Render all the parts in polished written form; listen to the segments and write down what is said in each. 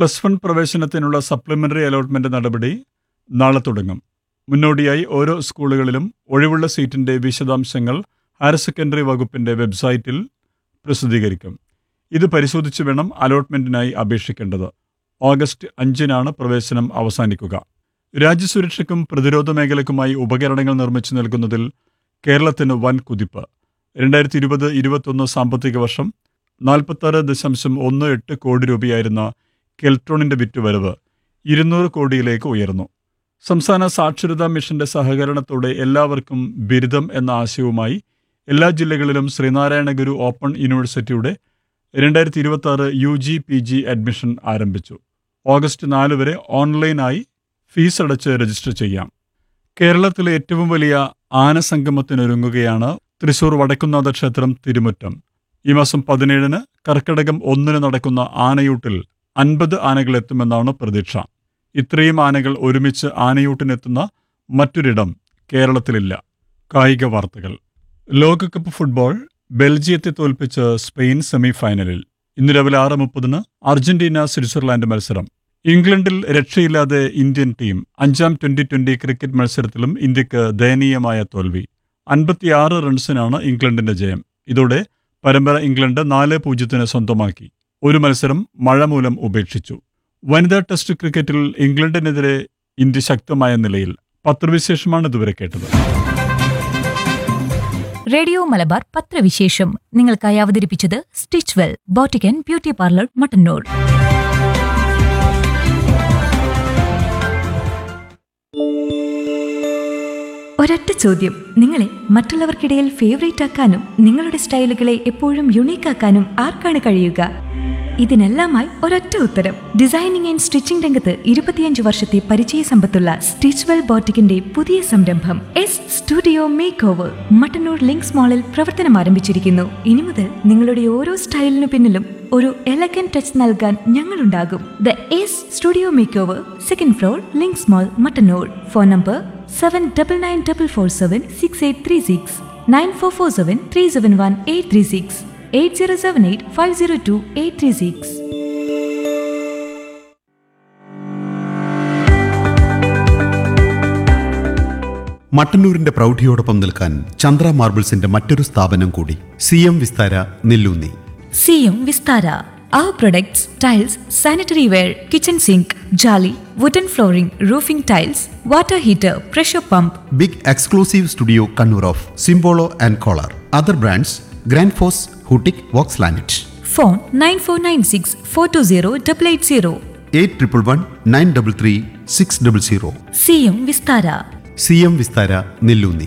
+1 പ്രവേശനത്തിനുള്ള supplementary allotment നടപടി നാളെ തുടങ്ങും. മുന്നോടിയായി ഓരോ സ്കൂളുകളിലും ഒഴിവുള്ള സീറ്റിന്റെ വിശദാംശങ്ങൾ ഹയർ സെക്കൻഡറി വകുപ്പിന്റെ വെബ്സൈറ്റിൽ പ്രസിദ്ധീകരിക്കും. ഇത് പരിശോധിച്ച് വേണം അലോട്ട്മെന്റിനായി അപേക്ഷിക്കേണ്ടത്. ഓഗസ്റ്റ് 5-നാണ് പ്രവേശനം അവസാനിക്കുക. രാജ്യസുരക്ഷയ്ക്കും പ്രതിരോധ മേഖലയ്ക്കുമായി ഉപകരണങ്ങൾ നിർമ്മിച്ചു നൽകുന്നതിൽ കേരളത്തിന് വൻ കുതിപ്പ്. 2020-21 സാമ്പത്തിക വർഷം 46.18 കോടി രൂപയായിരുന്ന കെൽട്രോണിന്റെ വിറ്റുവരവ് 200 കോടിയിലേക്ക് ഉയർന്നു. സംസ്ഥാന സാക്ഷരതാ മിഷന്റെ സഹകരണത്തോടെ എല്ലാവർക്കും ബിരുദം എന്ന ആശയവുമായി എല്ലാ ജില്ലകളിലും ശ്രീനാരായണ ഗുരു ഓപ്പൺ യൂണിവേഴ്സിറ്റിയുടെ 2026 UG PG അഡ്മിഷൻ ആരംഭിച്ചു. ഓഗസ്റ്റ് 4 വരെ ഓൺലൈനായി ഫീസ് അടച്ച് രജിസ്റ്റർ ചെയ്യാം. കേരളത്തിലെ ഏറ്റവും വലിയ ആനസംഗമത്തിനൊരുങ്ങുകയാണ് തൃശൂർ വടക്കുംനാഥ ക്ഷേത്രം തിരുമുറ്റം. ഈ മാസം 17-ന് കർക്കിടകം 1-ന് നടക്കുന്ന ആനയൂട്ടിൽ 50 ആനകൾ എത്തുമെന്നാണ് പ്രതീക്ഷ. ഇത്രയും ആനകൾ ഒരുമിച്ച് ആനയൂട്ടിനെത്തുന്ന മറ്റൊരിടം കേരളത്തിലില്ല. കായിക വാർത്തകൾ. ലോകകപ്പ് ഫുട്ബോൾ ബെൽജിയത്തെ തോൽപ്പിച്ച് സ്പെയിൻ സെമിഫൈനലിൽ. ഇന്ന് രാവിലെ 6:30-ന് അർജന്റീന സ്വിറ്റ്സർലാൻഡ് മത്സരം. ഇംഗ്ലണ്ടിൽ രക്ഷയില്ലാതെ ഇന്ത്യൻ ടീം. 5ാം T20 ക്രിക്കറ്റ് മത്സരത്തിലും ഇന്ത്യക്ക് ദയനീയമായ തോൽവി. 56 റൺസിനാണ് ഇംഗ്ലണ്ടിന്റെ ജയം. ഇതോടെ പരമ്പര ഇംഗ്ലണ്ട് 4-0 സ്വന്തമാക്കി. ഒരു മത്സരം മഴ മൂലം ഉപേക്ഷിച്ചു. വനിതാ ടെസ്റ്റ് ക്രിക്കറ്റിൽ ഇംഗ്ലണ്ടിനെതിരെ ഇന്ത്യ ശക്തമായ നിലയിൽ. പത്രവിശേഷമാണ് ഇതുവരെ കേട്ടത്. റേഡിയോ മലബാർ പത്രവിശേഷം നിങ്ങൾക്കായി അവതരിപ്പിച്ചത് Stitchwell boutique and beauty parlour, Mattannur. ഒരൊറ്റ ചോദ്യം: നിങ്ങളെ മറ്റുള്ളവർക്കിടയിൽ ഫേവറേറ്റ് ആക്കാനും നിങ്ങളുടെ സ്റ്റൈലുകളെ എപ്പോഴും യുണീക്ക് ആക്കാനും ആർക്കാണ് കഴിയുക? ഇതിനെല്ലാമായി ഒരൊറ്റ ഉത്തരം. ഡിസൈനിങ് ആൻഡ് സ്റ്റിച്ചിംഗ് രംഗത്ത് 25 വർഷത്തെ പരിചയ സമ്പത്തുള്ള സ്റ്റിച്ച്വെൽ ബോട്ടിക്കിന്റെ പുതിയ സംരംഭം studio make over Mattannur links മാളിൽ പ്രവർത്തനം ആരംഭിച്ചിരിക്കുന്നു. ഇനി മുതൽ നിങ്ങളുടെ ഓരോ സ്റ്റൈലിനു പിന്നിലും ഒരു എലഗന്റ് ടച്ച് നൽകാൻ ഞങ്ങളുണ്ടാകും. The studio make over, 2nd floor, links mall, Mattannur. Phone number 7994476836, 9447371836, 8078502836. മട്ടന്നൂരിന്റെ പ്രൗഢിയോടൊപ്പം നിൽക്കാൻ ചന്ദ്ര മാർബിൾസിന്റെ മറ്റൊരു സ്ഥാപനം കൂടി, CM Vistara, Nelloonni. CM Vistara. Our products: tiles, sanitary ware, kitchen sink, jolly, wooden flooring, roofing tiles, water heater, pressure pump. Big exclusive studio Kannur of സിംബോളോ and collar. Other brands: grand FOSS, ഹൂട്ടിക്, Woakes ലാനറ്റ്. Phone 9496420880. 8111933600. CM Vistara. CM Vistara, Nelloonni.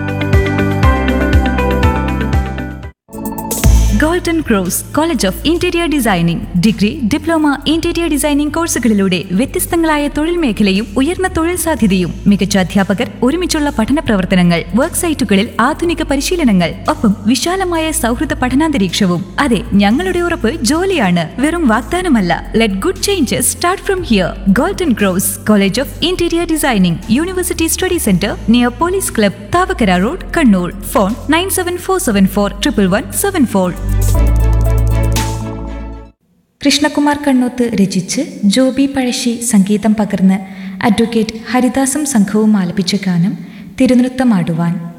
Golden cross college of interior designing degree, diploma, interior designing കോഴ്സുകളിലൂടെ വ്യത്യസ്തങ്ങളായ തൊഴിൽ മേഖലയും ഉയർന്ന തൊഴിൽ സാധ്യതയും, മികച്ച അധ്യാപകർ, ഒരുമിച്ചുള്ള പഠന പ്രവർത്തനങ്ങൾ, വർക്ക് സൈറ്റുകളിൽ ആധുനിക പരിശീലനങ്ങൾ, ഒപ്പം വിശാലമായ സൗഹൃദ പഠനാന്തരീക്ഷവും. അതെ, ഞങ്ങളുടെ ഉറപ്പ് ജോലിയാണ്, വെറും വാഗ്ദാനമല്ല. Let good changes start from here. Golden cross college of interior designing, university study centre, near police club, Thavakkara road, Kannur. Phone 9747411174. Krishnakumar Kannoth രചിച്ച് ജോബി പഴശ്ശി സംഗീതം പകർന്ന് അഡ്വക്കേറ്റ് ഹരിദാസും സംഘവും ആലപിച്ച ഗാനം തിരുനൃത്തമാടുവാൻ.